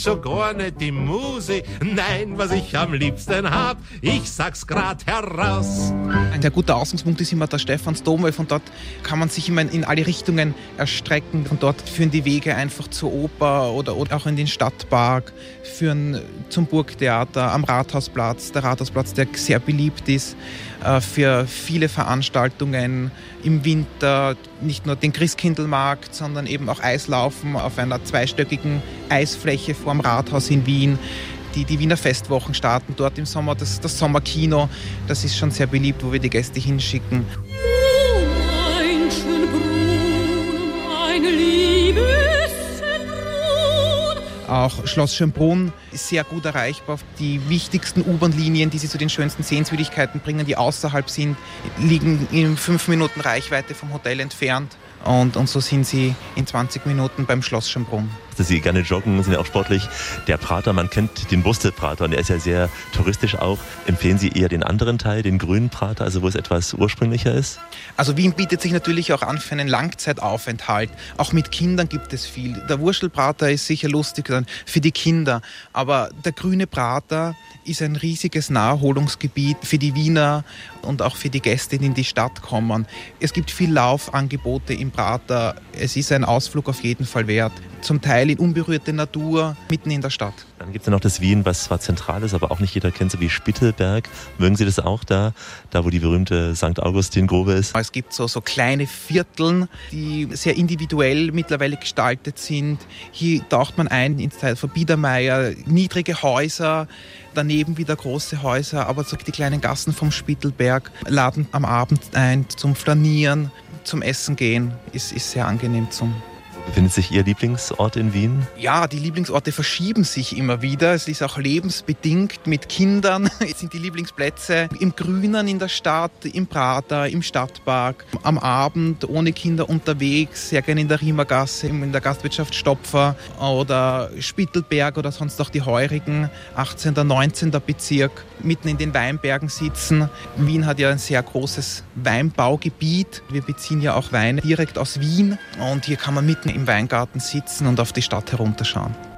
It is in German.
So gar nicht die Muse, nein, was ich am liebsten hab, ich sag's grad heraus. Ein sehr guter Ausgangspunkt ist immer der Stephansdom, weil von dort kann man sich immer in alle Richtungen erstrecken. Von dort führen die Wege einfach zur Oper oder auch in den Stadtpark, führen zum Burgtheater, am Rathausplatz. Der Rathausplatz, der sehr beliebt ist für viele Veranstaltungen im Winter, nicht nur den Christkindlmarkt, sondern eben auch Eislaufen auf einer zweistöckigen Eisfläche vorm Rathaus in Wien. Die Wiener Festwochen starten dort im Sommer, das Sommerkino, das ist schon sehr beliebt, wo wir die Gäste hinschicken. Ein Schönbrunn, ein Liebesbrunn. Auch Schloss Schönbrunn ist sehr gut erreichbar. Die wichtigsten U-Bahn-Linien, die sie zu den schönsten Sehenswürdigkeiten bringen, die außerhalb sind, liegen in 5 Minuten Reichweite vom Hotel entfernt. Und so sind sie in 20 Minuten beim Schloss Schönbrunn. Dass Sie gerne joggen, sind ja auch sportlich. Der Prater, man kennt den Wurstelprater und der ist ja sehr touristisch auch. Empfehlen Sie eher den anderen Teil, den grünen Prater, also wo es etwas ursprünglicher ist? Also Wien bietet sich natürlich auch an für einen Langzeitaufenthalt. Auch mit Kindern gibt es viel. Der Wurstelprater ist sicher lustig für die Kinder, aber der grüne Prater ist ein riesiges Naherholungsgebiet für die Wiener und auch für die Gäste, die in die Stadt kommen. Es gibt viel Laufangebote im Prater. Es ist ein Ausflug auf jeden Fall wert. Zum Teil in unberührte Natur, mitten in der Stadt. Dann gibt es ja noch das Wien, was zwar zentral ist, aber auch nicht jeder kennt, so wie Spittelberg. Mögen Sie das auch da wo die berühmte St. Augustin-Grube ist? Es gibt so kleine Vierteln, die sehr individuell mittlerweile gestaltet sind. Hier taucht man ein ins Teil von Biedermeier, niedrige Häuser, daneben wieder große Häuser, aber so die kleinen Gassen vom Spittelberg laden am Abend ein zum Flanieren, zum Essen gehen, ist sehr angenehm zum. Befindet sich Ihr Lieblingsort in Wien? Ja, die Lieblingsorte verschieben sich immer wieder. Es ist auch lebensbedingt mit Kindern. Es sind die Lieblingsplätze im Grünen in der Stadt, im Prater, im Stadtpark. Am Abend ohne Kinder unterwegs, sehr gerne in der Riemergasse, in der Gastwirtschaft Stopfer oder Spittelberg oder sonst auch die Heurigen, 18., 19. Bezirk, mitten in den Weinbergen sitzen. Wien hat ja ein sehr großes Weinbaugebiet. Wir beziehen ja auch Weine direkt aus Wien und hier kann man mitten im Weingarten sitzen und auf die Stadt herunterschauen.